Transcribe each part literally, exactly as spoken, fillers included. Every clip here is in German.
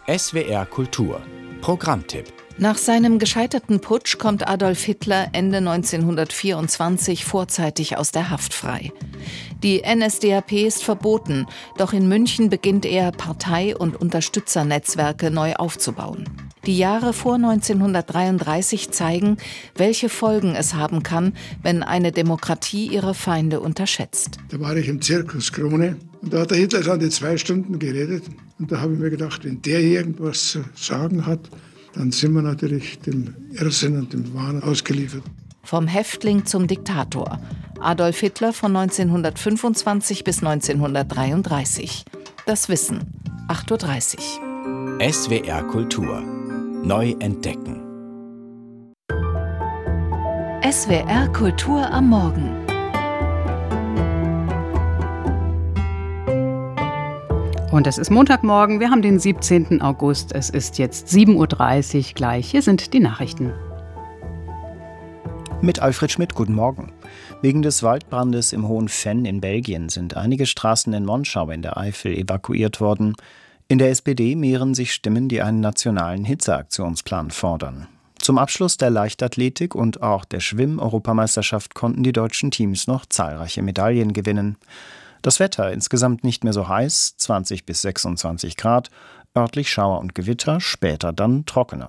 S W R Kultur Programmtipp. Nach seinem gescheiterten Putsch kommt Adolf Hitler Ende neunzehnhundertvierundzwanzig vorzeitig aus der Haft frei. Die N S D A P ist verboten, doch in München beginnt er, Partei- und Unterstützernetzwerke neu aufzubauen. Die Jahre vor neunzehnhundertdreiunddreißig zeigen, welche Folgen es haben kann, wenn eine Demokratie ihre Feinde unterschätzt. Da war ich im Zirkus Krone und da hat der Hitler dann die zwei Stunden geredet. Und da habe ich mir gedacht, wenn der irgendwas zu sagen hat, dann sind wir natürlich dem Irrsinn und dem Wahn ausgeliefert. Vom Häftling zum Diktator. Adolf Hitler von neunzehnhundertfünfundzwanzig bis neunzehnhundertdreiunddreißig. Das Wissen, acht Uhr dreißig. S W R Kultur. Neu entdecken. S W R Kultur am Morgen. Und es ist Montagmorgen, wir haben den siebzehnten August, es ist jetzt sieben Uhr dreißig gleich. Hier sind die Nachrichten. Mit Alfred Schmidt, guten Morgen. Wegen des Waldbrandes im Hohen Venn in Belgien sind einige Straßen in Monschau in der Eifel evakuiert worden. In der S P D mehren sich Stimmen, die einen nationalen Hitzeaktionsplan fordern. Zum Abschluss der Leichtathletik und auch der Schwimm-Europameisterschaft konnten die deutschen Teams noch zahlreiche Medaillen gewinnen. Das Wetter insgesamt nicht mehr so heiß, zwanzig bis sechsundzwanzig Grad, örtlich Schauer und Gewitter, später dann trockener.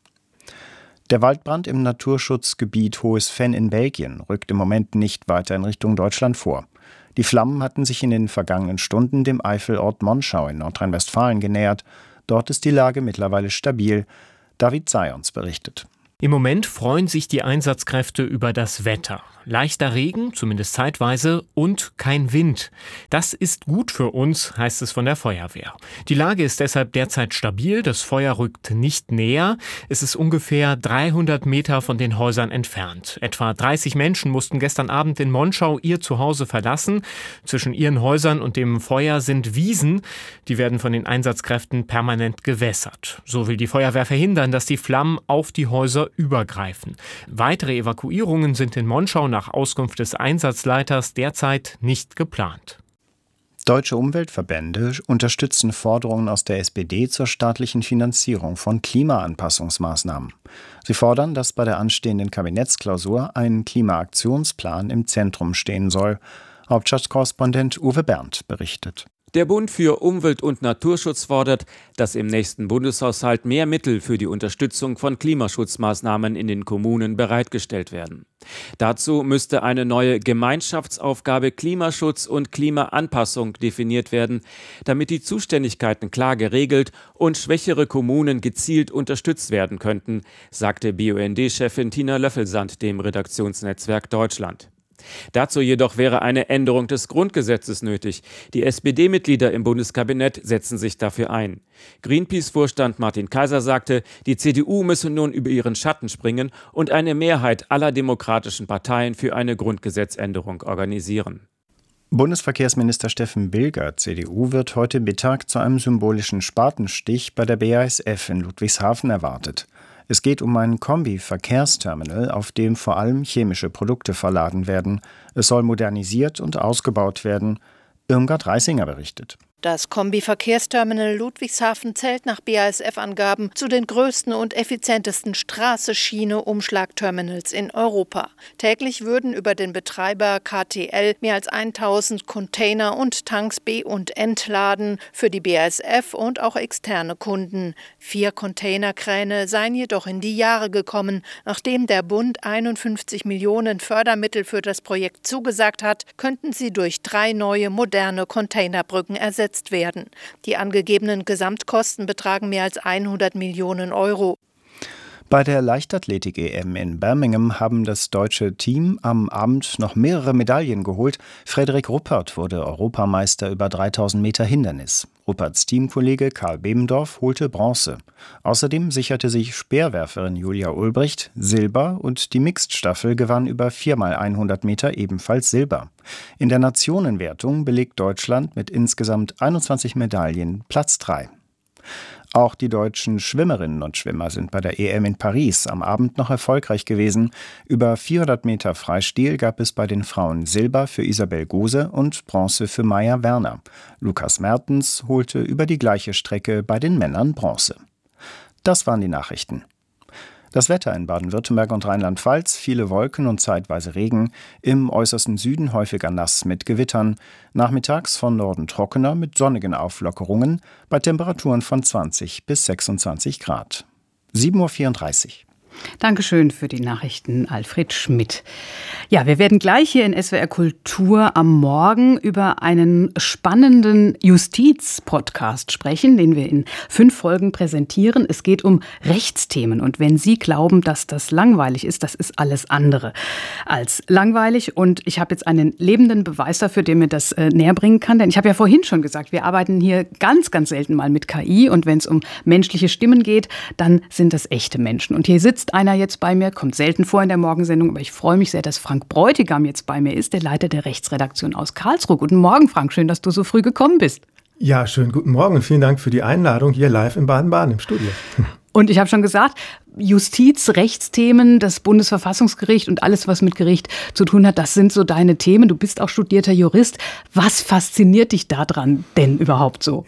Der Waldbrand im Naturschutzgebiet Hohes Venn in Belgien rückt im Moment nicht weiter in Richtung Deutschland vor. Die Flammen hatten sich in den vergangenen Stunden dem Eifelort Monschau in Nordrhein-Westfalen genähert. Dort ist die Lage mittlerweile stabil. David Sayons berichtet. Im Moment freuen sich die Einsatzkräfte über das Wetter. Leichter Regen, zumindest zeitweise, und kein Wind. Das ist gut für uns, heißt es von der Feuerwehr. Die Lage ist deshalb derzeit stabil, das Feuer rückt nicht näher. Es ist ungefähr dreihundert Meter von den Häusern entfernt. Etwa dreißig Menschen mussten gestern Abend in Monschau ihr Zuhause verlassen. Zwischen ihren Häusern und dem Feuer sind Wiesen. Die werden von den Einsatzkräften permanent gewässert. So will die Feuerwehr verhindern, dass die Flammen auf die Häuser übergreifen. Weitere Evakuierungen sind in Monschau nach Auskunft des Einsatzleiters derzeit nicht geplant. Deutsche Umweltverbände unterstützen Forderungen aus der S P D zur staatlichen Finanzierung von Klimaanpassungsmaßnahmen. Sie fordern, dass bei der anstehenden Kabinettsklausur ein Klimaaktionsplan im Zentrum stehen soll. Hauptstadtkorrespondent Uwe Berndt berichtet. Der Bund für Umwelt und Naturschutz fordert, dass im nächsten Bundeshaushalt mehr Mittel für die Unterstützung von Klimaschutzmaßnahmen in den Kommunen bereitgestellt werden. Dazu müsste eine neue Gemeinschaftsaufgabe Klimaschutz und Klimaanpassung definiert werden, damit die Zuständigkeiten klar geregelt und schwächere Kommunen gezielt unterstützt werden könnten, sagte B U N D-Chefin Tina Löffelsand dem Redaktionsnetzwerk Deutschland. Dazu jedoch wäre eine Änderung des Grundgesetzes nötig. Die S P D-Mitglieder im Bundeskabinett setzen sich dafür ein. Greenpeace-Vorstand Martin Kaiser sagte, die C D U müsse nun über ihren Schatten springen und eine Mehrheit aller demokratischen Parteien für eine Grundgesetzänderung organisieren. Bundesverkehrsminister Steffen Bilger, C D U, wird heute Mittag zu einem symbolischen Spatenstich bei der B A S F in Ludwigshafen erwartet. Es geht um ein Kombi-Verkehrsterminal, auf dem vor allem chemische Produkte verladen werden. Es soll modernisiert und ausgebaut werden. Irmgard Reisinger berichtet. Das Kombi-Verkehrsterminal Ludwigshafen zählt nach B A S F-Angaben zu den größten und effizientesten Straße-Schiene-Umschlagterminals in Europa. Täglich würden über den Betreiber K T L mehr als tausend Container und Tanks be- und entladen für die B A S F und auch externe Kunden. Vier Containerkräne seien jedoch in die Jahre gekommen. Nachdem der Bund einundfünfzig Millionen Fördermittel für das Projekt zugesagt hat, könnten sie durch drei neue moderne Containerbrücken ersetzt werden. Die angegebenen Gesamtkosten betragen mehr als hundert Millionen Euro. Bei der Leichtathletik-E M in Birmingham haben das deutsche Team am Abend noch mehrere Medaillen geholt. Frederik Ruppert wurde Europameister über dreitausend Meter Hindernis. Rupperts Teamkollege Karl Bebendorf holte Bronze. Außerdem sicherte sich Speerwerferin Julia Ulbricht Silber und die Mixed-Staffel gewann über vier mal hundert Meter ebenfalls Silber. In der Nationenwertung belegt Deutschland mit insgesamt einundzwanzig Medaillen Platz drei. Auch die deutschen Schwimmerinnen und Schwimmer sind bei der E M in Paris am Abend noch erfolgreich gewesen. Über vierhundert Meter Freistil gab es bei den Frauen Silber für Isabel Gose und Bronze für Maja Werner. Lukas Mertens holte über die gleiche Strecke bei den Männern Bronze. Das waren die Nachrichten. Das Wetter in Baden-Württemberg und Rheinland-Pfalz: viele Wolken und zeitweise Regen, im äußersten Süden häufiger nass mit Gewittern, nachmittags von Norden trockener mit sonnigen Auflockerungen, bei Temperaturen von zwanzig bis sechsundzwanzig Grad. sieben Uhr vierunddreißig. Dankeschön für die Nachrichten, Alfred Schmidt. Ja, wir werden gleich hier in S W R Kultur am Morgen über einen spannenden Justiz-Podcast sprechen, den wir in fünf Folgen präsentieren. Es geht um Rechtsthemen. Und wenn Sie glauben, dass das langweilig ist, das ist alles andere als langweilig. Und ich habe jetzt einen lebenden Beweis dafür, der mir das äh, näher bringen kann. Denn ich habe ja vorhin schon gesagt, wir arbeiten hier ganz, ganz selten mal mit K I. Und wenn es um menschliche Stimmen geht, dann sind das echte Menschen. Und hier sitzt einer jetzt bei mir, kommt selten vor in der Morgensendung, aber ich freue mich sehr, dass Frank Bräutigam jetzt bei mir ist, der Leiter der Rechtsredaktion aus Karlsruhe. Guten Morgen, Frank, schön, dass du so früh gekommen bist. Ja, schönen guten Morgen und vielen Dank für die Einladung hier live in Baden-Baden im Studio. Und ich habe schon gesagt, Justiz, Rechtsthemen, das Bundesverfassungsgericht und alles, was mit Gericht zu tun hat, das sind so deine Themen. Du bist auch studierter Jurist. Was fasziniert dich daran denn überhaupt so?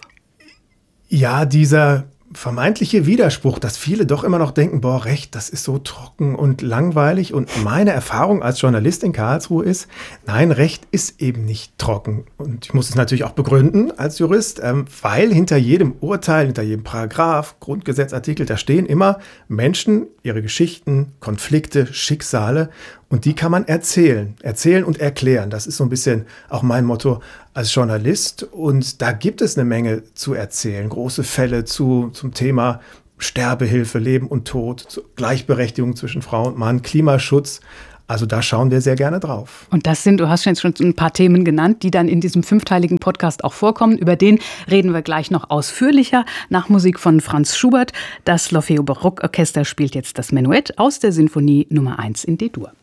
Ja, dieser vermeintliche Widerspruch, dass viele doch immer noch denken, boah, Recht, das ist so trocken und langweilig. Und meine Erfahrung als Journalist in Karlsruhe ist, nein, Recht ist eben nicht trocken. Und ich muss es natürlich auch begründen als Jurist, ähm, weil hinter jedem Urteil, hinter jedem Paragraph, Grundgesetzartikel, da stehen immer Menschen, ihre Geschichten, Konflikte, Schicksale. Und die kann man erzählen, erzählen und erklären. Das ist so ein bisschen auch mein Motto als Journalist. Und da gibt es eine Menge zu erzählen. Große Fälle zu, zum Thema Sterbehilfe, Leben und Tod, Gleichberechtigung zwischen Frau und Mann, Klimaschutz. Also da schauen wir sehr gerne drauf. Und das sind, du hast jetzt schon ein paar Themen genannt, die dann in diesem fünfteiligen Podcast auch vorkommen. Über den reden wir gleich noch ausführlicher nach Musik von Franz Schubert. Das L'Orfeo Barockorchester spielt jetzt das Menuett aus der Sinfonie Nummer eins in D-Dur.